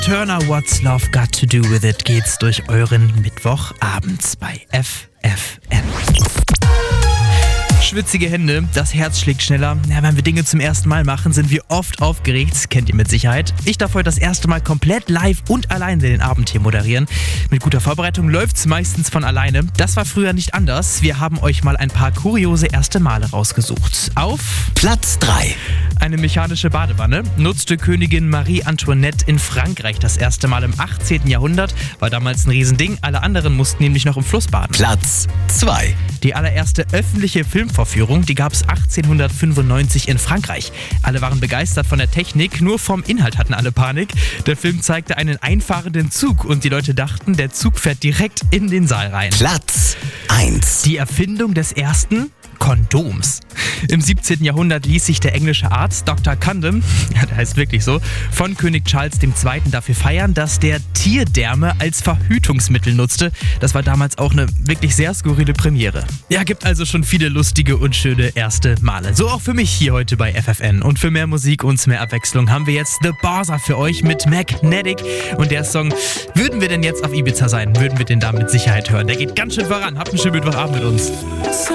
Turner, What's Love Got to Do With It geht's durch euren Mittwochabends bei FFN. Schwitzige Hände, das Herz schlägt schneller. Ja, wenn wir Dinge zum ersten Mal machen, sind wir oft aufgeregt, kennt ihr mit Sicherheit. Ich darf heute das erste Mal komplett live und alleine den Abend hier moderieren. Mit guter Vorbereitung läuft's meistens von alleine. Das war früher nicht anders. Wir haben euch mal ein paar kuriose erste Male rausgesucht. Auf Platz 3. Eine mechanische Badewanne nutzte Königin Marie Antoinette in Frankreich das erste Mal im 18. Jahrhundert. War damals ein Riesending. Alle anderen mussten nämlich noch im Fluss baden. Platz 2. Die allererste öffentliche Filmvorführung, die gab es 1895 in Frankreich. Alle waren begeistert von der Technik, nur vom Inhalt hatten alle Panik. Der Film zeigte einen einfahrenden Zug und die Leute dachten, der Zug fährt direkt in den Saal rein. Platz 1. Die Erfindung des ersten Kondoms. Im 17. Jahrhundert ließ sich der englische Arzt Dr. Condom, ja, der heißt wirklich so, von König Charles II. Dafür feiern, dass der Tierdärme als Verhütungsmittel nutzte. Das war damals auch eine wirklich sehr skurrile Premiere. Ja, gibt also schon viele lustige und schöne erste Male. So auch für mich hier heute bei FFN. Und für mehr Musik und mehr Abwechslung haben wir jetzt The Bozza für euch mit Magnetic. Und der Song, würden wir denn jetzt auf Ibiza sein, würden wir den da mit Sicherheit hören. Der geht ganz schön voran. Habt einen schönen Mittwochabend mit uns.